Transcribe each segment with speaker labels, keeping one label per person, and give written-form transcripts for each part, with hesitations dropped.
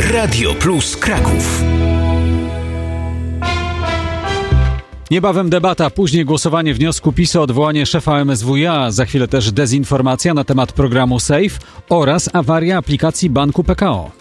Speaker 1: Radio Plus Kraków.
Speaker 2: Niebawem debata, później głosowanie wniosku PiS-u o odwołanie szefa MSWiA, za chwilę też dezinformacja na temat programu SAFE oraz awaria aplikacji banku PKO.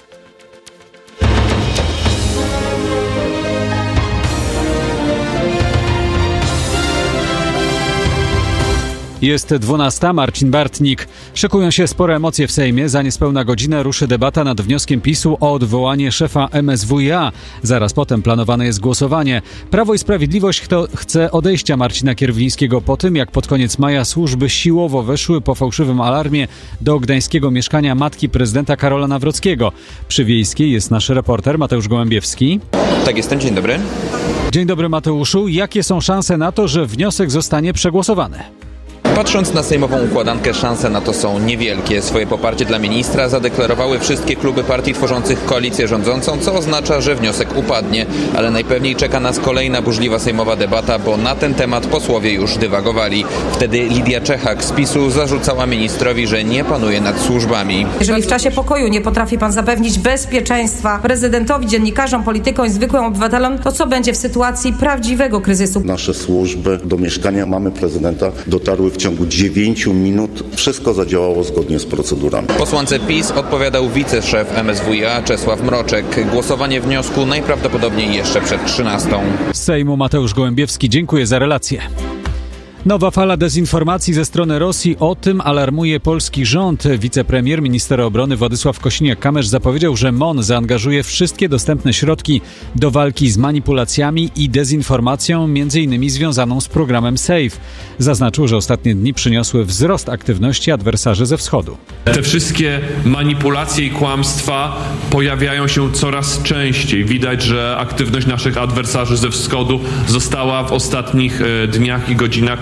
Speaker 2: Jest 12, Marcin Bartnik. Szykują się spore emocje w Sejmie. Za niespełna godzinę ruszy debata nad wnioskiem PiS-u o odwołanie szefa MSWiA. Zaraz potem planowane jest głosowanie. Prawo i Sprawiedliwość chce odejścia Marcina Kierwińskiego po tym, jak pod koniec maja służby siłowo weszły po fałszywym alarmie do gdańskiego mieszkania matki prezydenta Karola Nawrockiego. Przy Wiejskiej jest nasz reporter Mateusz Gołębiewski.
Speaker 3: Tak, jestem. Dzień dobry.
Speaker 2: Dzień dobry, Mateuszu. Jakie są szanse na to, że wniosek zostanie przegłosowany?
Speaker 3: Patrząc na sejmową układankę, szanse na to są niewielkie. Swoje poparcie dla ministra zadeklarowały wszystkie kluby partii tworzących koalicję rządzącą, co oznacza, że wniosek upadnie. Ale najpewniej czeka nas kolejna burzliwa sejmowa debata, bo na ten temat posłowie już dywagowali. Wtedy Lidia Czechak z PiS-u zarzucała ministrowi, że nie panuje nad służbami.
Speaker 4: Jeżeli w czasie pokoju nie potrafi pan zapewnić bezpieczeństwa prezydentowi, dziennikarzom, politykom i zwykłym obywatelom, to co będzie w sytuacji prawdziwego kryzysu?
Speaker 5: Nasze służby do mieszkania mamy prezydenta dotarły w ciągu 9 minut. Wszystko zadziałało zgodnie z procedurami.
Speaker 3: Posłance PiS odpowiadał wiceszef MSWiA Czesław Mroczek. Głosowanie wniosku najprawdopodobniej jeszcze przed 13.
Speaker 2: Z Sejmu Mateusz Gołębiewski, dziękuję za relację. Nowa fala dezinformacji ze strony Rosji, o tym alarmuje polski rząd. Wicepremier, minister obrony Władysław Kosiniak-Kamysz zapowiedział, że MON zaangażuje wszystkie dostępne środki do walki z manipulacjami i dezinformacją, m.in. związaną z programem SAFE. Zaznaczył, że ostatnie dni przyniosły wzrost aktywności adwersarzy ze wschodu.
Speaker 6: Te wszystkie manipulacje i kłamstwa pojawiają się coraz częściej. Widać, że aktywność naszych adwersarzy ze wschodu została w ostatnich dniach i godzinach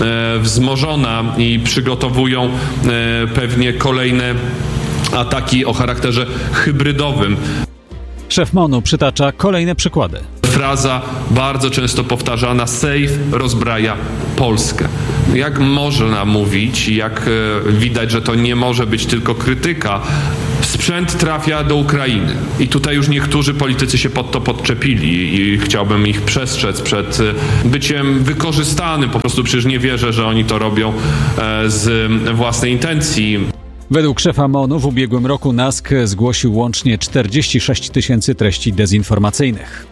Speaker 6: wzmożona i przygotowują pewnie kolejne ataki o charakterze hybrydowym.
Speaker 2: Szef MON-u przytacza kolejne przykłady.
Speaker 6: Fraza bardzo często powtarzana: SAFE rozbraja Polskę. Jak można mówić, jak widać, że to nie może być tylko krytyka, sprzęt trafia do Ukrainy. I tutaj już niektórzy politycy się pod to podczepili i chciałbym ich przestrzec przed byciem wykorzystanym. Po prostu przecież nie wierzę, że oni to robią z własnej intencji.
Speaker 2: Według szefa MON-u w ubiegłym roku NASK zgłosił łącznie 46 000 treści dezinformacyjnych.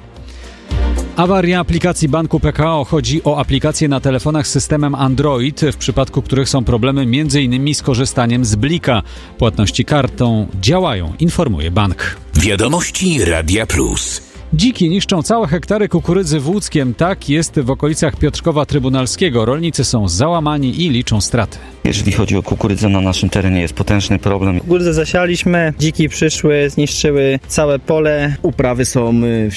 Speaker 2: Awaria aplikacji banku PKO. Chodzi o aplikacje na telefonach z systemem Android, w przypadku których są problemy m.in. z korzystaniem z Blika. Płatności kartą działają, informuje bank.
Speaker 1: Wiadomości Radia Plus.
Speaker 2: Dziki niszczą całe hektary kukurydzy w Łódzkiem. Tak jest w okolicach Piotrkowa Trybunalskiego. Rolnicy są załamani i liczą straty.
Speaker 7: Jeżeli chodzi o kukurydzę, na naszym terenie jest potężny problem.
Speaker 8: Kukurydzę zasialiśmy, dziki przyszły, zniszczyły całe pole.
Speaker 9: Uprawy są w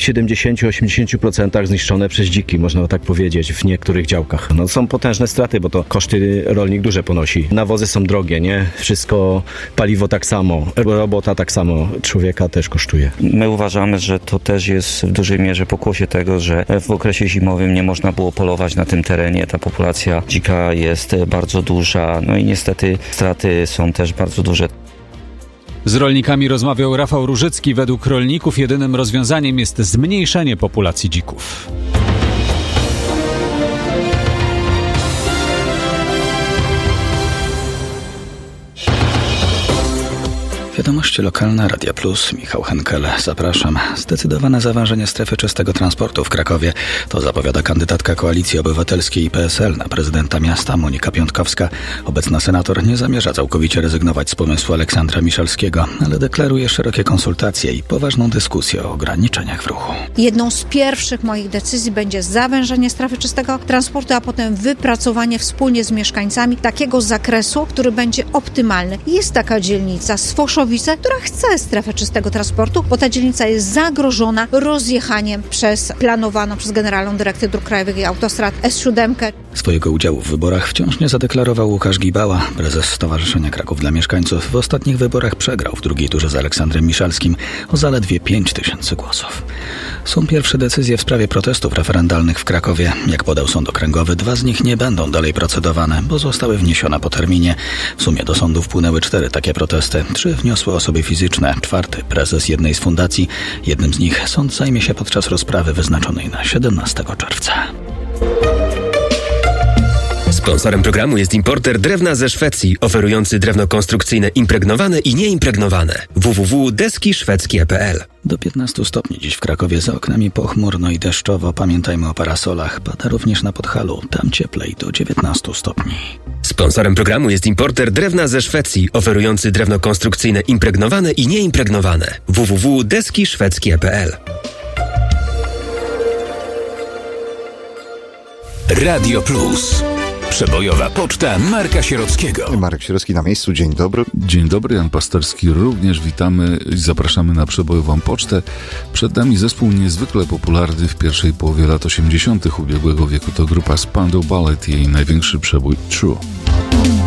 Speaker 9: 70-80% zniszczone przez dziki, można tak powiedzieć, w niektórych działkach. No, są potężne straty, bo to koszty rolnik duże ponosi. Nawozy są drogie, nie? Wszystko, paliwo tak samo, robota tak samo, człowieka też kosztuje.
Speaker 7: My uważamy, że to też jest w dużej mierze pokłosie tego, że w okresie zimowym nie można było polować na tym terenie. Ta populacja dzika jest bardzo duża, no i niestety straty są też bardzo duże.
Speaker 2: Z rolnikami rozmawiał Rafał Różycki. Według rolników jedynym rozwiązaniem jest zmniejszenie populacji dzików.
Speaker 10: Wiadomości lokalne, Radia Plus, Michał Henkel. Zapraszam. Zdecydowane zawężenie strefy czystego transportu w Krakowie. To zapowiada kandydatka Koalicji Obywatelskiej i PSL na prezydenta miasta Monika Piątkowska. Obecna senator nie zamierza całkowicie rezygnować z pomysłu Aleksandra Miszalskiego, ale deklaruje szerokie konsultacje i poważną dyskusję o ograniczeniach w ruchu.
Speaker 11: Jedną z pierwszych moich decyzji będzie zawężenie strefy czystego transportu, a potem wypracowanie wspólnie z mieszkańcami takiego zakresu, który będzie optymalny. Jest taka dzielnica Swoszowice, która chce strefę czystego transportu, bo ta dzielnica jest zagrożona rozjechaniem planowaną przez Generalną Dyrekcję Dróg Krajowych i Autostrad S7.
Speaker 10: Swojego udziału w wyborach wciąż nie zadeklarował Łukasz Gibała. Prezes Stowarzyszenia Kraków dla Mieszkańców w ostatnich wyborach przegrał w drugiej turze z Aleksandrem Miszalskim o zaledwie 5 000 głosów. Są pierwsze decyzje w sprawie protestów referendalnych w Krakowie. Jak podał Sąd Okręgowy, 2 z nich nie będą dalej procedowane, bo zostały wniesione po terminie. W sumie do sądu wpłynęły 4 takie protesty. 3 wnioski poniosły osoby fizyczne. 4. prezes jednej z fundacji. Jednym z nich sąd zajmie się podczas rozprawy wyznaczonej na 17 czerwca.
Speaker 12: Sponsorem programu jest importer drewna ze Szwecji, oferujący drewno konstrukcyjne impregnowane i nieimpregnowane. www.deskiszwedzkie.pl.
Speaker 10: Do 15 stopni dziś w Krakowie, za oknami pochmurno i deszczowo. Pamiętajmy o parasolach. Pada również na Podhalu, tam cieplej do 19 stopni.
Speaker 12: Sponsorem programu jest importer drewna ze Szwecji, oferujący drewno konstrukcyjne impregnowane i nieimpregnowane. www.deskiszwedzkie.pl.
Speaker 1: Radio Plus. Przebojowa poczta Marka Sierockiego.
Speaker 13: Marek Sierocki na miejscu, dzień dobry.
Speaker 14: Dzień dobry, Jan Pasterski również. Witamy i zapraszamy na przebojową pocztę. Przed nami zespół niezwykle popularny w pierwszej połowie lat 80. ubiegłego wieku. To grupa Spandau Ballet i jej największy przebój True.